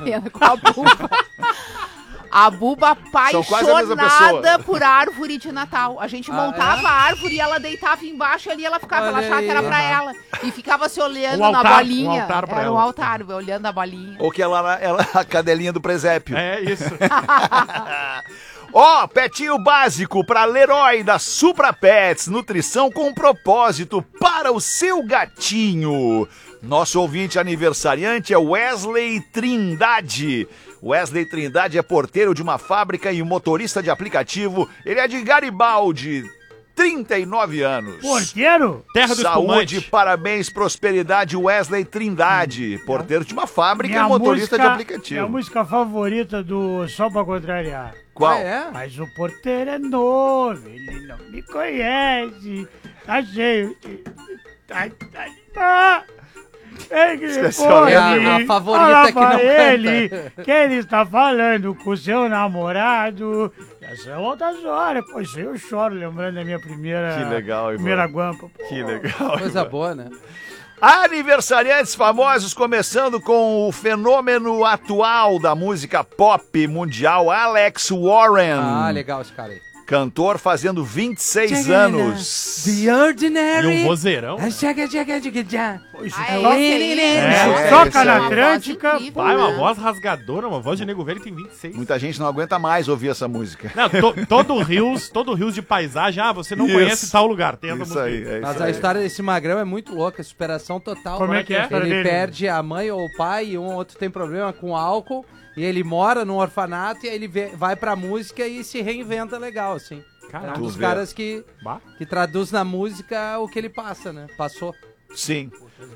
Helena com a Buba. A Buba apaixonada por árvore de Natal. A gente montava a árvore e ela deitava embaixo ali, ela ficava, ela achava que era pra ela. E ficava se olhando na bolinha. Um altar pra era ela. um altar, olhando a bolinha. Ou que ela a cadelinha do presépio. É isso. Ó, petinho básico para Leroy da Supra Pets, nutrição com propósito para o seu gatinho. Nosso ouvinte aniversariante é Wesley Trindade. Wesley Trindade é porteiro de uma fábrica e motorista de aplicativo. Ele é de Garibaldi, 39 anos. Porteiro? Terra do Saúde, espumante. parabéns, prosperidade, Wesley Trindade. Porteiro de uma fábrica e motorista de aplicativo. Minha música favorita do Só Pra Contrariar. Qual? Mas o porteiro é novo, ele não me conhece. Tá cheio de... Esqueceu, é a favorita que não canta. ele que ele está falando com o seu namorado. Essa é outras horas. Pô, isso aí eu choro lembrando da minha primeira... Que legal, Ivan. Primeira guampa. Que legal. Coisa boa, né? Aniversariantes famosos, começando com o fenômeno atual da música pop mundial, Alex Warren. Ah, legal esse cara aí. Cantor fazendo 26 anos. The Ordinary. E um vozeirão. Toca na Uma Atlântica. voz incrível, Vai, uma né? voz rasgadora, uma voz de nego velho tem 26. Muita gente não aguenta mais ouvir essa música. Não, todo Rios de paisagem, você não Isso. conhece tal lugar, tem essa Isso música. aí, é isso Mas aí. a história desse magrão é muito louca, superação total. Como é que é a história Ele dele? perde a mãe ou o pai e um ou outro tem problema com álcool e ele mora num orfanato e aí ele vai pra música e se reinventa legal, assim. Caraca. É um dos Tu vê. caras que Bah. traduz na música o que ele passa, né? Passou. Sim.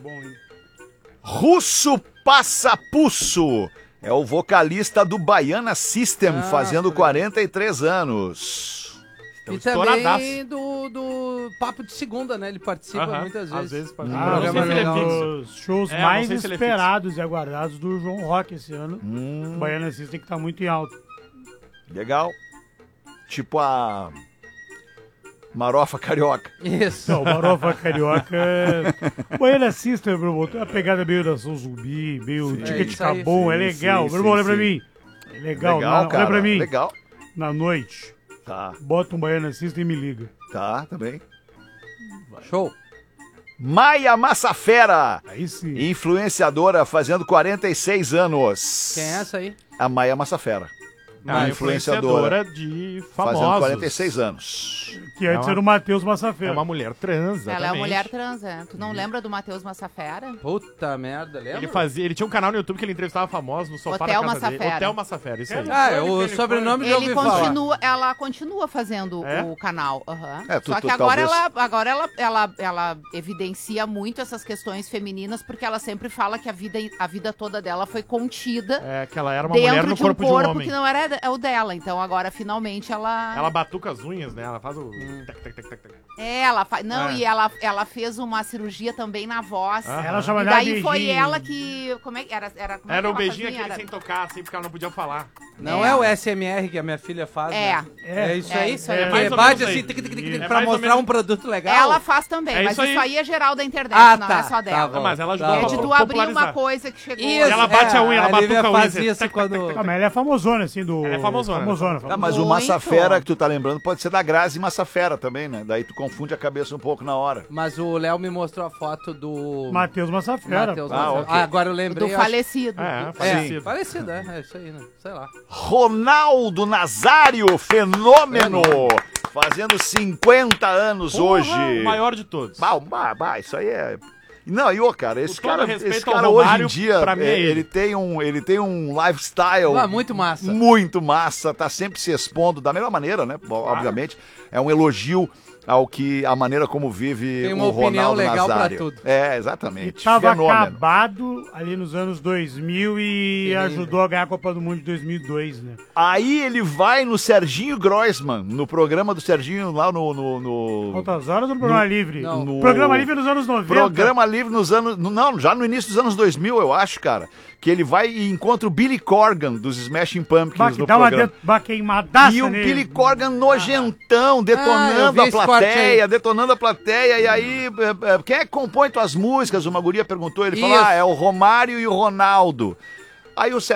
Russo Passapusso é o vocalista do Baiana System, fazendo 43 anos. Então, E estouradaço. também do Papo de Segunda, né? Ele participa Aham, muitas às vezes. pode- Ah, não sei se ele é fixo. os shows É, não mais sei se ele é esperados e aguardados do João Rock esse ano. O Baiana System que tá muito em alta. Legal. Tipo a Marofa Carioca. Isso. Não, o Marofa Carioca. O Baiana System, meu irmão, tem uma pegada meio Nação Zumbi, meio Ticket isso aí. Cabum, é Sim, legal. sim, Meu irmão, olha sim, pra sim. mim. É legal, Legal, cara. olha pra mim. Legal. Na noite, Tá, bota um Baiana System e me liga. tá, também. Show. Maia Massafera, Aí sim. influenciadora, fazendo 46 anos. Quem é essa aí? A Maia Massafera, A influenciadora, de fazendo famosos. 46 anos. Que antes É uma- era o Matheus É Massafera. uma mulher trans, Ela é uma exatamente. mulher trans, é. Tu não lembra do Matheus Massafera? Puta merda, lembra? Ele tinha um canal no YouTube que ele entrevistava famosos no sofá Hotel da casa dele. Massafera. Hotel Massafera, isso aí. Ah, o sobrenome já ouvi falar. Ela continua fazendo É? o canal. aham. É, Só que agora, talvez- ela evidencia muito essas questões femininas, porque ela sempre fala que a vida toda dela foi contida É, que ela era uma mulher dentro no de um corpo de um corpo homem. que não era o dela. Então agora, finalmente, Ela batuca as unhas, né? Ela faz o... tac, tac, tac, tac, tac. Ela faz. Não, É. e ela fez uma cirurgia também na voz. Ah. Ela chama E de daí foi beijinho. ela que. Como é que era? Como é Era que um ela beijinho fazia? aquele sem tocar, assim, porque ela não podia falar. Não é o SMR que a minha filha faz, É. né? É isso É aí. isso aí. É mais É, ou bate menos assim, aí. tic, tic, tic, É tic, mais pra ou mostrar menos- um produto legal. Ela faz também, É mas isso isso aí. aí é geral da internet, Ah, não tá, é só tá dela. bom. Mas ela Tá ajudou É a de tu popularizar. abrir uma coisa que chegou. Isso, Ela bate a unha, ela a Lívia batuca a unha, faz assim, isso quando... Ah, mas ela é famosona, assim, do... Ela é famosona. Ah, mas o Muito. Massafera que tu tá lembrando pode ser da Grazi Massafera também, né? Daí tu confunde a cabeça um pouco na hora. Mas o Léo me mostrou a foto do... Matheus Massafera. Matheus Ah, Massafera. ok. Agora eu lembrei... Do eu acho- falecido. É, É, falecido. parecido, é isso aí, né? Sei lá. Ronaldo Nazário, fenômeno, fazendo 50 anos Porra, hoje. o maior de todos. Isso aí é... Não, e ô, cara, esse Com todo cara, respeito esse ao cara Romário, hoje em dia, pra mim é ele. ele tem um lifestyle Ah, muito massa. muito massa, tá sempre se expondo da mesma maneira, né? Obviamente, é um elogio a maneira como vive Tem uma o opinião Ronaldo legal pra Nazário. tudo. É, E exatamente. tava Fenômeno. acabado ali nos anos 2000 e ajudou a ganhar a Copa do Mundo de 2002, né? Aí ele vai no Serginho Groisman, no programa do Serginho lá no Altas horas ou no Programa Livre? não. No- Programa Livre nos anos 90. Programa Livre nos anos... Não, já no início dos anos 2000, eu acho, cara. Que ele vai e encontra o Billy Corgan, dos Smashing Pumpkins, Bah, que no dá programa. uma queimadaça E o nele. Billy Corgan nojentão, eu detonando vi a esse corte plateia, aí. detonando a plateia. E aí, quem é que compõe tuas músicas? Uma guria perguntou, ele falou, Isso. é o Romário e o Ronaldo. Aí o